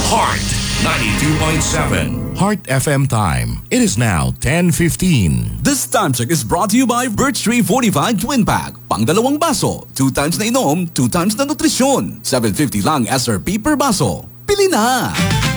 Heart 92.7. Heart FM time. It is now 10:15. This time check is brought to you by Birch Tree 45 Twin Pack. Pang dalawang baso, 2 times na inom, 2 times na nutrisyon. 750 lang SRP per baso. Pili na!